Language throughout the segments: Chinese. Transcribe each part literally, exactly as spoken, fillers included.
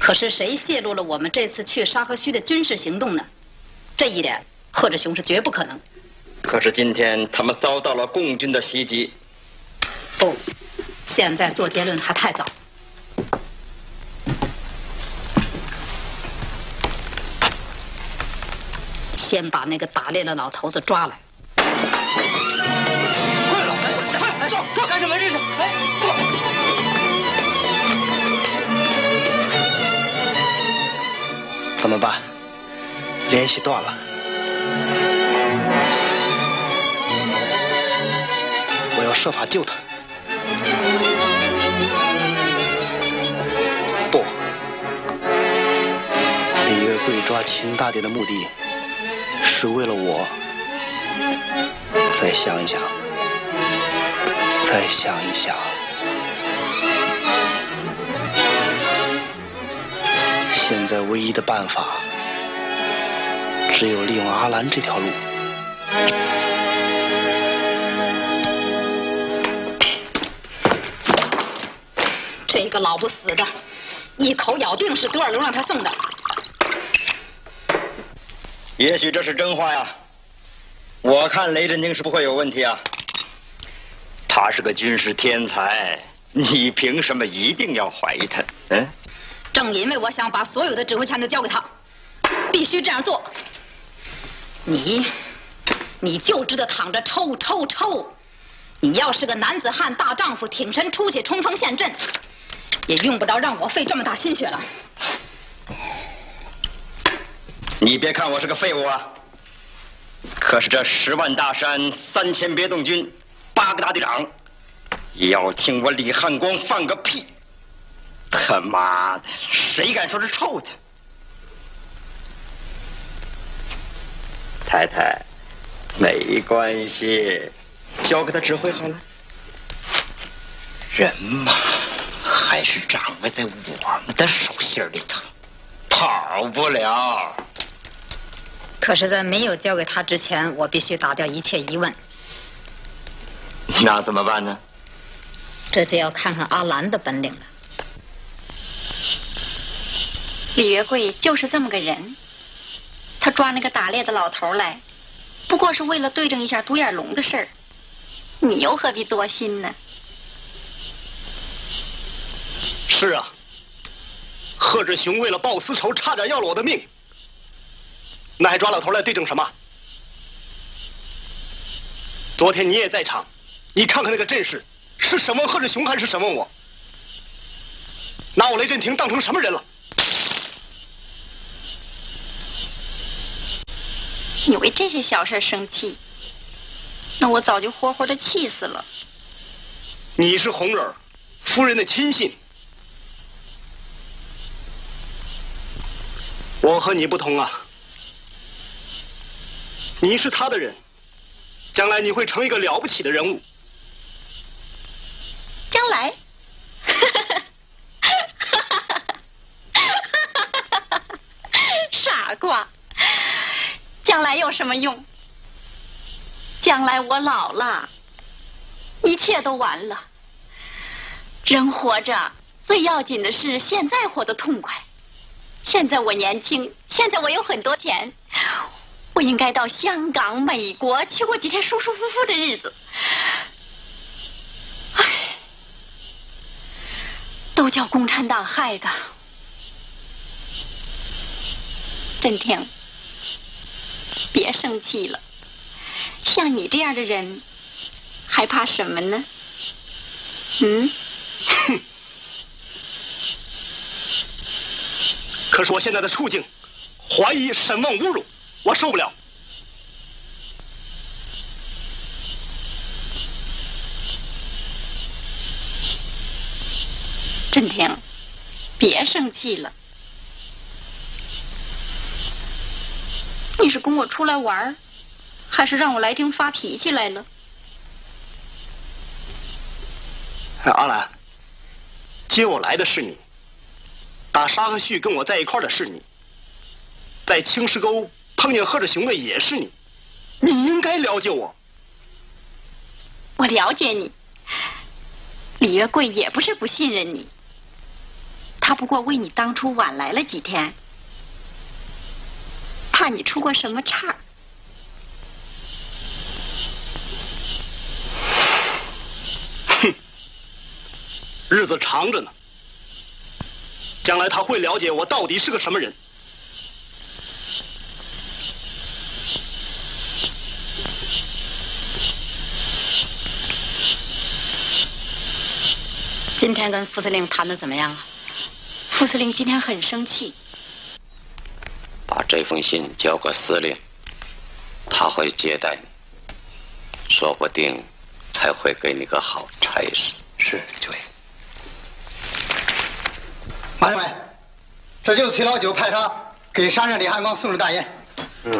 可是谁泄露了我们这次去沙河区的军事行动呢？这一点，贺志雄是绝不可能。 可是今天他们遭到了共军的袭击。 不，现在做结论还太早。先把那个打猎的老头子抓来。 快了，快，抓抓干什么？这是，哎， 怎么办？联系断了。我要设法救他。不，李月桂抓秦大典的目的是为了我。再想一想，再想一想。现在唯一的办法，只有利用阿兰这条路。 这个老不死的，一口咬定是多尔龙让他送的。 也许这是真话呀。我看雷震京是不会有问题啊。他是个军事天才，你凭什么一定要怀疑他？嗯。 正因为我想把所有的指挥权都交给他，必须这样做。你，你就知道躺着抽抽抽！你要是个男子汉大丈夫，挺身出去冲锋陷阵，也用不着让我费这么大心血了。 你别看我是个废物啊，可是这十万大山、三千别动军、八个大队长，要听我李汉光放个屁！他妈的，谁敢说是臭的？太太，没关系，交给他指挥好了。人嘛，还是掌握在我们的手心里头，跑不了。 可是，在没有交给他之前，我必须打掉一切疑问。 那怎么办呢？ 这就要看看阿兰的本领了。 李月桂就是这么个人，他抓那个打猎的老头来，不过是为了对证一下独眼龙的事儿，你又何必多心呢？ 是啊，贺志雄为了报私仇，差点要了我的命，那还抓老头来对证什么？昨天你也在场，你看看那个阵势，是审问贺志雄还是审问我？拿我雷震廷当成什么人了？ 你为这些小事生气，那我早就活活的气死了。 你是红人夫人的亲信，我和你不同啊，你是他的人，将来你会成一个了不起的人物。 将来，傻瓜。将来有什么用？将来我老了，一切都完了。人活着最要紧的是现在活得痛快。现在我年轻，现在我有很多钱，我应该到香港、美国去过几天舒舒服服的日子。唉，都叫共产党害的。震听。别生气了，像你这样的人，还怕什么呢？嗯？ 哼！可是我现在的处境，怀疑、审问、侮辱，我受不了。 震听，别生气了。你是跟我出来玩，还是让我来听发脾气来了？ 阿兰，接我来的是你，打沙河旭跟我在一块的是你，在青石沟碰见贺志雄的也是你，你应该了解我。 我了解你，李月桂也不是不信任你，他他不过为你当初晚来了几天，怕你出过什么岔。 哼，日子长着呢，将来他会了解我到底是个什么人。 今天跟副司令谈的怎么样啊？ 副司令今天很生气。 把这封信交给司令，他会接待你，说不定还会给你个好差事。 是，九爷。马政委，这就是崔老九派他给山上李汉光送的大烟。 嗯。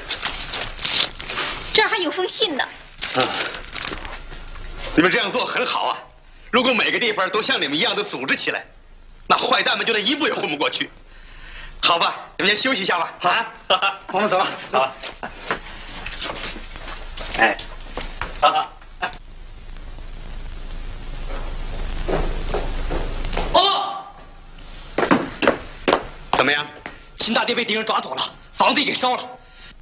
这儿还有封信呢。 啊，你们这样做很好啊！如果每个地方都像你们一样的组织起来，那坏蛋们就连一步也混不过去。好吧，你们先休息一下吧。 好，我们走了。 好。哎，哈哈。哦，怎么样？秦大爹被敌人抓走了，房子也给烧了。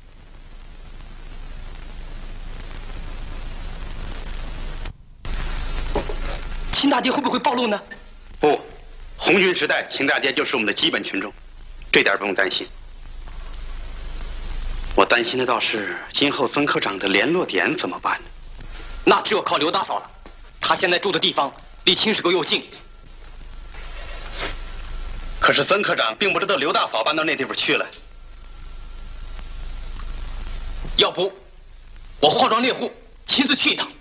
秦大爹会不会暴露呢？不，红军时代，秦大爹就是我们的基本群众，这点不用担心。我担心的倒是今后曾科长的联络点怎么办呢？那只有靠刘大嫂了，她现在住的地方离青石沟又近。可是曾科长并不知道刘大嫂搬到那地方去了。要不，我化妆猎户，亲自去一趟。